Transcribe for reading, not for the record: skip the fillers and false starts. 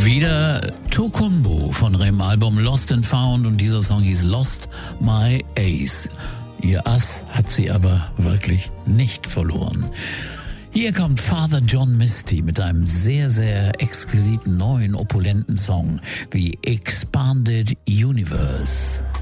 Wieder Tokumbo von ihrem Album Lost and Found und dieser Song hieß Lost My Ace. Ihr Ass hat sie aber wirklich nicht verloren. Hier kommt Father John Misty mit einem sehr, sehr exquisiten neuen, opulenten Song wie Expanded Universe.